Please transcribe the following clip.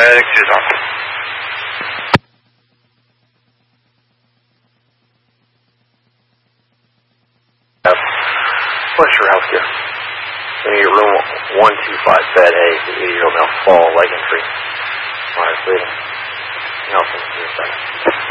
Paramedics, Tucson. What's your healthcare? In your room 125, bed A, the 80-year-old male, fall, leg injury. Alright, bleeding. Nelson,